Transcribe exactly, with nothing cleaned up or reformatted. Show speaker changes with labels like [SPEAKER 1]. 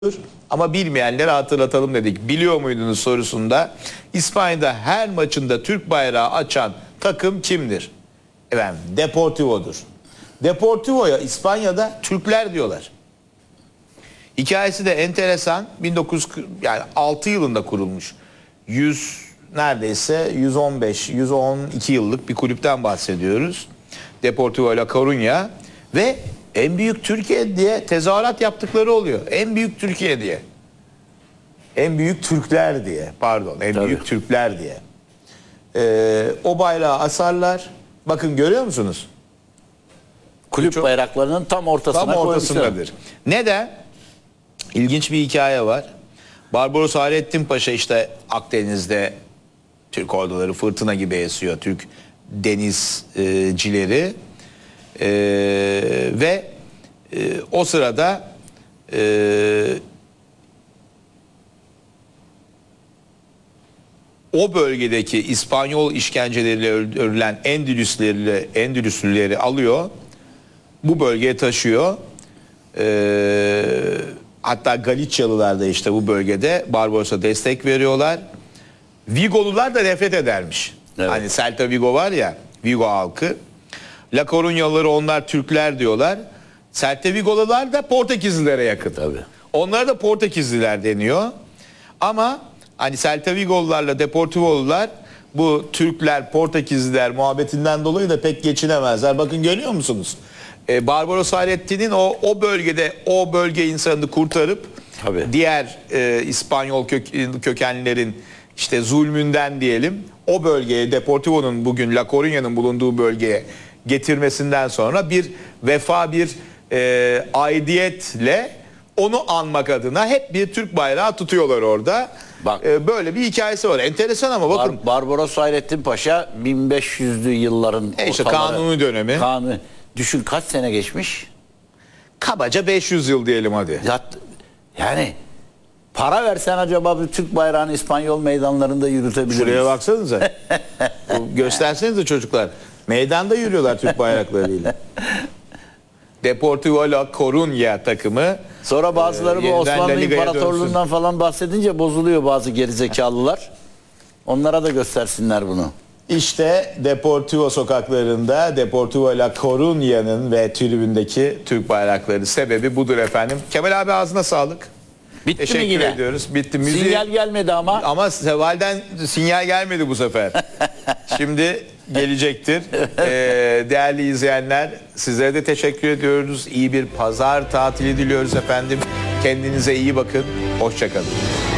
[SPEAKER 1] Ama bilmeyenlere hatırlatalım dedik. Biliyor muydunuz sorusunda İspanya'da her maçında Türk bayrağı açan takım kimdir? Efendim Deportivo'dur. Deportivo'ya İspanya'da Türkler diyorlar. Hikayesi de enteresan. bin dokuz yüz yani altı yılında kurulmuş. yüz neredeyse yüz on beş yüz on iki yıllık bir kulüpten bahsediyoruz. Deportivo La Coruña ve en büyük Türkiye diye tezahürat yaptıkları oluyor. En büyük Türkiye diye. En büyük Türkler diye. Pardon. En
[SPEAKER 2] Tabii.
[SPEAKER 1] büyük Türkler diye. Ee, o bayrağı asarlar. Bakın görüyor musunuz?
[SPEAKER 2] Kulüp
[SPEAKER 1] Çok-
[SPEAKER 2] bayraklarının tam ortasına
[SPEAKER 1] Tam
[SPEAKER 2] koymuşlar.
[SPEAKER 1] ortasındadır. Neden? İlginç bir hikaye var. Barbaros Hayrettin Paşa işte Akdeniz'de Türk orduları fırtına gibi esiyor. Türk denizcileri. Ee, ve e, o sırada e, o bölgedeki İspanyol işkenceleriyle öldürülen Endülüsleri, Endülüslüleri alıyor. Bu bölgeye taşıyor. Ee, hatta Galicyalılar da işte bu bölgede Barbaros'a destek veriyorlar. Vigolular da nefret edermiş.
[SPEAKER 2] Evet.
[SPEAKER 1] Hani Celta Vigo var ya, Vigo halkı. La Coruñalıları onlar Türkler diyorlar. Celta Vigolular da Portekizlilere yakın.
[SPEAKER 2] Tabii.
[SPEAKER 1] Onlara da Portekizliler deniyor. Ama hani Celta Vigolularla Deportivo'lular bu Türkler, Portekizliler muhabbetinden dolayı da pek geçinemezler. Bakın görüyor musunuz? Ee, Barbaros Hayrettin'in o o bölgede o bölge insanını kurtarıp
[SPEAKER 2] Tabii.
[SPEAKER 1] diğer e, İspanyol kök, kökenlilerin işte zulmünden diyelim o bölgeye Deportivo'nun bugün La Coruña'nın bulunduğu bölgeye getirmesinden sonra bir vefa bir e, aidiyetle onu anmak adına hep bir Türk bayrağı tutuyorlar orada.
[SPEAKER 2] Bak.
[SPEAKER 1] E, böyle bir hikayesi var. Enteresan ama bakın.
[SPEAKER 2] Bar Barbaros Hayrettin Paşa bin beş yüzlü yılların
[SPEAKER 1] E işte
[SPEAKER 2] ortaları.
[SPEAKER 1] kanuni dönemi.
[SPEAKER 2] Kanuni. Düşün kaç sene geçmiş?
[SPEAKER 1] Kabaca beş yüz yıl diyelim hadi.
[SPEAKER 2] Ya, yani para versen acaba bir Türk bayrağını İspanyol meydanlarında yürütebilir
[SPEAKER 1] Şuraya
[SPEAKER 2] miyiz?
[SPEAKER 1] baksanıza. Bu göstersenize çocuklar. Meydanda yürüyorlar Türk bayraklarıyla. Deportivo La Coruña takımı.
[SPEAKER 2] Sonra bazıları
[SPEAKER 1] Ee,
[SPEAKER 2] bu
[SPEAKER 1] yeniden La
[SPEAKER 2] Osmanlı
[SPEAKER 1] Liga'ya
[SPEAKER 2] İmparatorluğundan falan bahsedince bozuluyor bazı gerizekalılar. Onlara da göstersinler bunu.
[SPEAKER 1] İşte Deportivo sokaklarında Deportivo La Coruña'nın ve tribündeki Türk bayrakları sebebi budur efendim. Kemal abi ağzına sağlık.
[SPEAKER 2] Bitti mi
[SPEAKER 1] Teşekkür
[SPEAKER 2] yine?
[SPEAKER 1] ediyoruz. Bitti. Müziği...
[SPEAKER 2] Sinyal gelmedi ama.
[SPEAKER 1] Ama Seval'den sinyal gelmedi bu sefer. Şimdi gelecektir. Ee, değerli izleyenler sizlere de teşekkür ediyoruz. İyi bir pazar tatili diliyoruz efendim. Kendinize iyi bakın. Hoşça kalın.